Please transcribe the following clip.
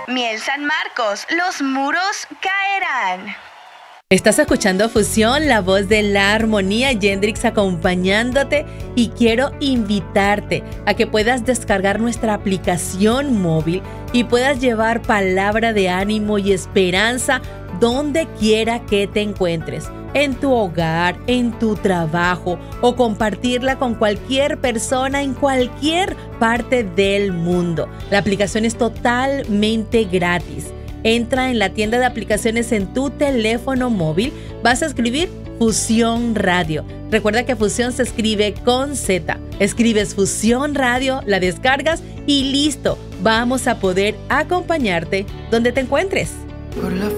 Miel San Marcos, los muros caerán. Estás escuchando Fusión, la voz de la armonía, Yendrix acompañándote, y quiero invitarte a que puedas descargar nuestra aplicación móvil y puedas llevar palabra de ánimo y esperanza donde quiera que te encuentres, en tu hogar, en tu trabajo, o compartirla con cualquier persona en cualquier parte del mundo. La aplicación es totalmente gratis. Entra en la tienda de aplicaciones en tu teléfono móvil, vas a escribir Fusión Radio. Recuerda que Fusión se escribe con Z. Escribes Fusión Radio, la descargas y listo. Vamos a poder acompañarte donde te encuentres. Por la